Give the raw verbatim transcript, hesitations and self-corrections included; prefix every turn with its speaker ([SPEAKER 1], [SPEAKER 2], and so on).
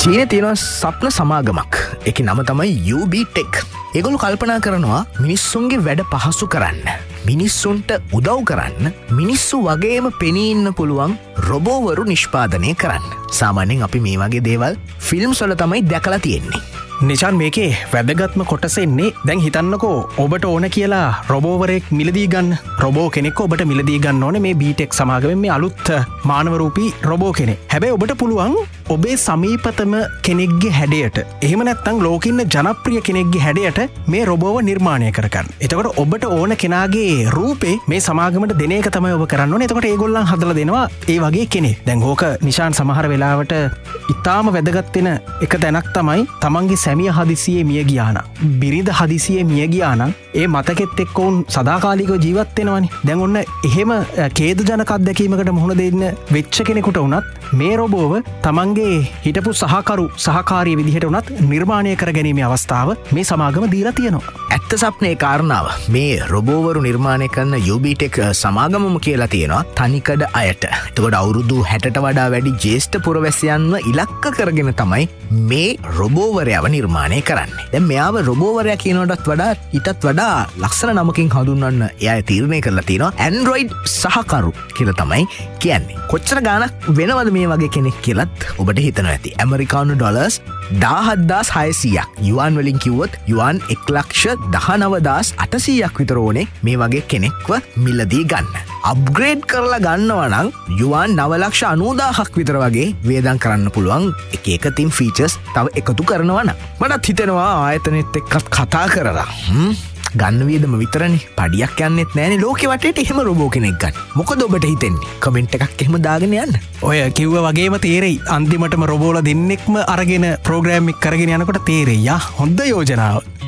[SPEAKER 1] චීනයේ තියෙන සප්න සමාගමක්. ඒකේ නම තමයි යූ බී ටෙක්. ඒගොල්ලෝ කල්පනා කරනවා මිනිස්සුන්ගේ වැඩ පහසු කරන්න, මිනිස්සුන්ට උදව් කරන්න, මිනිස්සු වගේම පෙනී ඉන්න පුළුවන් රොබෝවරු නිෂ්පාදනය කරන්න. සාමාන්‍යයෙන් අපි මේ වගේ දේවල් ෆිල්ම්ස් වල තමයි දැකලා තියෙන්නේ.
[SPEAKER 2] නිචාන් මේකේ වැදගත්ම කොටසෙන්නේ දැන් හිතන්නකෝ ඔබට ඕන කියලා රොබෝවරෙක් මිලදී ගන්න රොබෝ කෙනෙක් ඔබට මිලදී ගන්න ඕනේ මේ බීටෙක් සමාගමෙන් මේ අලුත් මානවරූපී රොබෝ කෙනෙක්. හැබැයි ඔබට පුළුවන් ඔබේ සමීපතම කෙනෙක්ගේ හැඩයට එහෙම නැත්නම් ලෝකෙ ඉන්න ජනප්‍රිය කෙනෙක්ගේ හැඩයට මේ රොබෝව නිර්මාණය කරගන්න. එතකොට ඔබට ඕන කෙනාගේ රූපේ මේ සමාගමට දෙන එක තමයි ඔබ කරන්න ඕනේ. එතකොට ඒගොල්ලන් හදලා දෙනවා ඒ වගේ කෙනෙක්. දැන් ඕක නිශාන් සමහර වෙලාවට ඉතාම වැදගත් වෙන එක තැනක් තමයි තමන්ගේ සැමිය හදිසියේ මිය ගියානම්, බිරිඳ හදිසියේ මිය ගියානම් ඒ මතකෙත් එක්ක උන් සදාකාලිකව ජීවත් වෙනවනේ. දැන් ඔන්න එහෙම ඛේදජනක අත්දැකීමකට මුහුණ දෙන්න වෙච්ච කෙනෙකුට උනත් මේ රොබෝව තමන්ගේ හිටපු සහකරු සහකාරී විදිහට උනත් නිර්මාණය කර ගැනීමේ අවස්ථාව මේ සමාගම දීලා තියෙනවා.
[SPEAKER 1] ඇත්ත සප්නේ කාරණාව මේ රොබෝවරු නිර්මාණය කරන යූ බී ටෙක් සමාගමම කියලා තියෙනවා තනිකඩ අයට. එතකොට අවුරුදු හැටට වඩා වැඩි ජ්‍යෙෂ්ඨ පුරවැසියන්ව ඉලක්ක කරගෙන තමයි මේ රොබෝවරයව නිර්මාණය කරන්නේ. දැන් මෙයාව රොබෝවරයා කියනකටත් වඩා ඊටත් වඩා ලක්ෂණ නමකින් හඳුන්වන්න එයා තීරණය කරලා තියෙනවා ඇන්ඩ්‍රොයිඩ් සහකරු කියලා තමයි කියන්නේ. කොච්චර ගාණක් වෙනවද මේ වගේ කෙනෙක් කියලාත් ඔබට හිතනවා ඇති. ඇමරිකානු ඩොලර්ස් දහහත්දාස් හයසීයක් යුවන් වලින් කිව්වොත් යුවන් එක් ලක්ෂ දහනවදාස් අටසීයක් විතර ඕනේ මේ වගේ කෙනෙක්ව මිලදී ගන්න. අප්ග්‍රේඩ් කරලා ගන්නවා නම් යුවන් නව ලක්ෂ අනූදාහක් විතර වගේ වේදම් කරන්න පුළුවන් එක එක තින් ෆීචර්ස් තව එකතු කරනවා නම්. මටත් හිතෙනවා ආයතනෙත් එක්කත් කතා කරලා ගන්න වියදම විතරනේ පඩියක් යන්නෙත් නෑනේ ලෝකෙ වටේට එහෙම රොබෝ කෙනෙක් ගන්න. මොකද ඔබට හිතෙන්නේ? කමෙන්ට් එකක් එහෙම දාගෙන යන්න.
[SPEAKER 2] ඔය කිව්ව වගේම තේරෙයි අන්තිමටම රොබෝලා දෙන්නෙක්ම අරගෙන ප්‍රෝග්‍රෑම් එක කරගෙන යනකොට තේරෙයි. යා හොඳ යෝජනාවක්.